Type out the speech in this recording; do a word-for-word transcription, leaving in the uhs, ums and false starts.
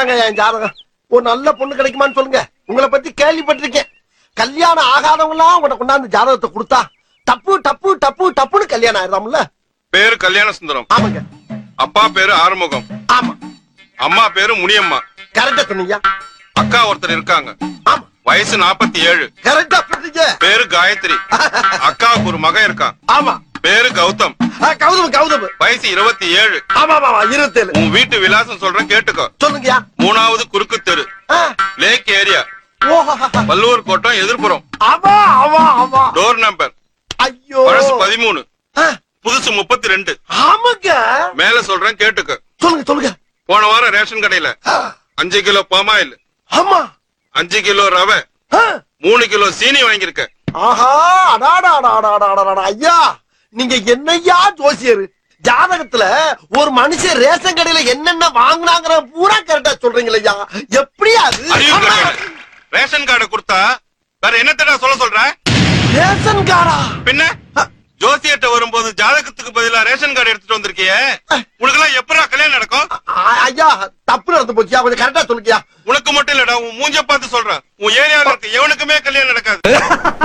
இந்தாங்க என் ஜாதகம். ஒரு நல்ல பொண்ணு கிடைக்குமான்னு சொல்லுங்க. உங்களை பத்தி கேள்விப்பட்டிருக்கேன். கல்யாணம் ஆகாதவங்க எல்லாம் உங்களை கொண்டாந்து ஜாதகத்தை கொடுத்தா டப்பு டப்பு டப்பு டப்புன்னு கல்யாணம் ஆயிடுதாம்ல. பேரு கல்யாண சுந்தரம். ஆமாங்க. அப்பா பேரு ஆறுமுகம். ஆமா. அம்மா பேரு முனியம்மா. கரெக்டா சொன்னீங்க. அக்கா ஒருத்தர் இருக்காங்க. ஆமா. வயசு நாற்பத்தி ஏழு. கரெக்டா சொன்னீங்க. பேரு காயத்ரி. அக்காவுக்கு ஒரு மகன் இருக்கான். ஆமா. பேரு கௌதம். கௌதம் கௌதம். வயசு இருபத்தி ஏழு. ஆமா ஆமா இருபத்தி ஏழு. உன் வீட்டு விலாசம் சொல்றேன் கேட்டுக்கோ. சொல்லுங்கயா. மூணாவது குறுக்கு தெரு, லேக் ஏரியா, பல்லூர் கோட்டம், எதிர்ப்புறம். ஆமா ஆமா ஆமா. Door number. ஐயோ. பழசு பதிமூணு, புதுசு முப்பத்தி ரெண்டு. ஆமாங்க. மேல சொல்றேன் கேட்டுக்க. சொல்லுங்க சொல்லுங்க. போன வாரம் ரேஷன் கடையில அஞ்சு கிலோ பாமாயில், ஆமா, அஞ்சு கிலோ ரவை, மூணு கிலோ சீனி வாங்கியிருக்க. ஆஹா, அடாடா ஐயா, நீங்க என்னையா ஜோசியர்? ஜாதகத்துல ஒரு மனுஷன் ரேஷன் கடையில என்னென்ன வாங்கினாங்கிற பூரா கரெக்டா சொல்றீங்களா? எப்படி அது? ரேஷன் கார்டு கொடுத்தா வேற என்னத்தடா சொல்ல சொல்ற? ரேஷன் கார்டா? பின்ன ஜோசியர்ட்ட வரும்போது ஜாதகத்துக்கு பதிலா ரேஷன் கார்டு எடுத்துட்டு வந்திருக்கிய, உனக்கு எல்லாம் எப்படா கல்யாணம் நடக்கும்? ஐயா தப்பு நடந்து போச்சியா, கொஞ்சம் கரெக்டா சொல்லுக்கியா. உனக்கு மட்டும் இல்லடா, உன் மூஞ்ச பார்த்து சொல்றேன், உன் ஏரியால இருக்க எவனுக்குமே கல்யாணம் நடக்காது.